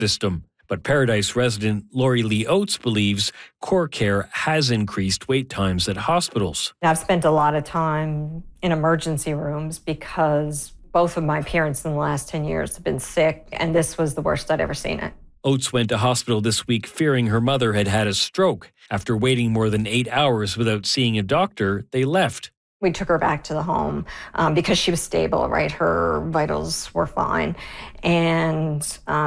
system. But Paradise resident Lori Lee Oates believes CoreCare has increased wait times at hospitals. I've spent a lot of time in emergency rooms because both of my parents in the last 10 years have been sick, and this was the worst I'd ever seen it. Oates went to hospital this week fearing her mother had had a stroke. After waiting more than 8 hours without seeing a doctor, they left. We took her back to the home because she was stable, right? Her vitals were fine. And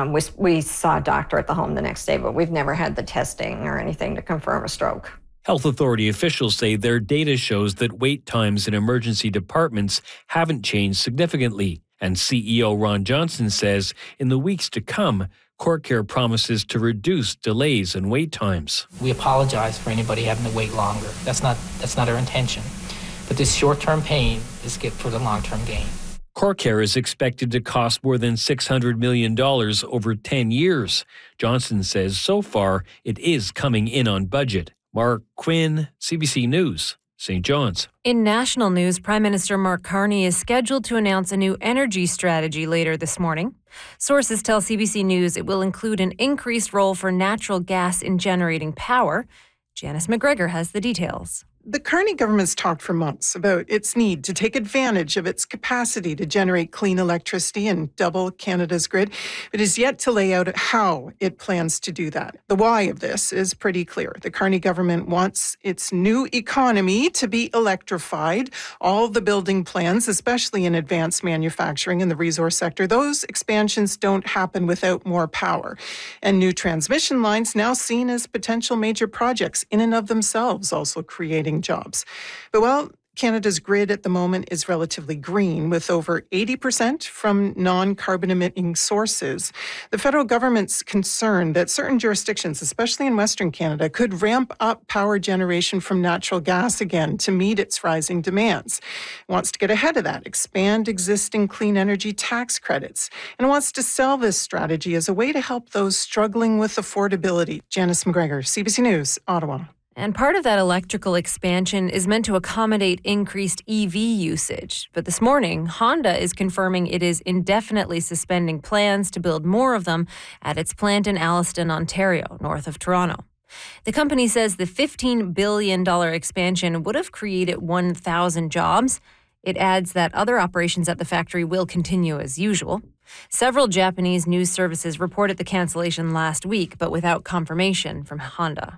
we saw a doctor at the home the next day, but we've never had the testing or anything to confirm a stroke. Health authority officials say their data shows that wait times in emergency departments haven't changed significantly. And CEO Ron Johnson says in the weeks to come, CoreCare promises to reduce delays and wait times. We apologize for anybody having to wait longer. That's not our intention. But this short-term pain is good for the long-term gain. CoreCare is expected to cost more than $600 million over 10 years. Johnson says so far it is coming in on budget. Mark Quinn, CBC News, St. John's. In national news, Prime Minister Mark Carney is scheduled to announce a new energy strategy later this morning. Sources tell CBC News it will include an increased role for natural gas in generating power. Janice McGregor has the details. The Carney government's talked for months about its need to take advantage of its capacity to generate clean electricity and double Canada's grid. It is yet to lay out how it plans to do that. The why of this is pretty clear. The Carney government wants its new economy to be electrified. All the building plans, especially in advanced manufacturing in the resource sector, those expansions don't happen without more power. And new transmission lines, now seen as potential major projects in and of themselves, also creating jobs. But while Canada's grid at the moment is relatively green, with over 80% from non-carbon emitting sources, the federal government's concerned that certain jurisdictions, especially in Western Canada, could ramp up power generation from natural gas again to meet its rising demands. It wants to get ahead of that, expand existing clean energy tax credits, and wants to sell this strategy as a way to help those struggling with affordability. Janice McGregor, CBC News, Ottawa. And part of that electrical expansion is meant to accommodate increased EV usage. But this morning, Honda is confirming it is indefinitely suspending plans to build more of them at its plant in Alliston, Ontario, north of Toronto. The company says the $15 billion expansion would have created 1,000 jobs. It adds that other operations at the factory will continue as usual. Several Japanese news services reported the cancellation last week, but without confirmation from Honda.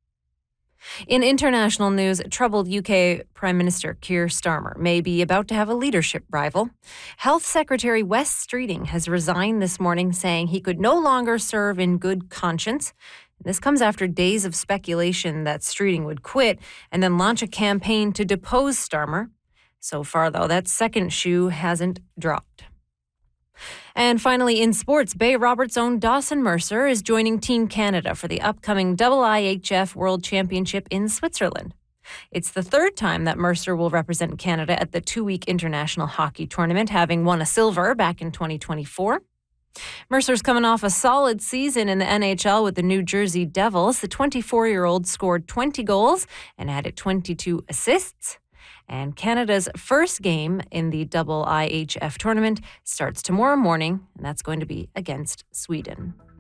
In international news, troubled UK Prime Minister Keir Starmer may be about to have a leadership rival. Health Secretary Wes Streeting has resigned this morning, saying he could no longer serve in good conscience. This comes after days of speculation that Streeting would quit and then launch a campaign to depose Starmer. So far, though, that second shoe hasn't dropped. And finally, in sports, Bay Roberts' own Dawson Mercer is joining Team Canada for the upcoming IIHF World Championship in Switzerland. It's the third time that Mercer will represent Canada at the 2-week international hockey tournament, having won a silver back in 2024. Mercer's coming off a solid season in the NHL with the New Jersey Devils. The 24-year-old scored 20 goals and added 22 assists. And Canada's first game in the IIHF tournament starts tomorrow morning, and that's going to be against Sweden.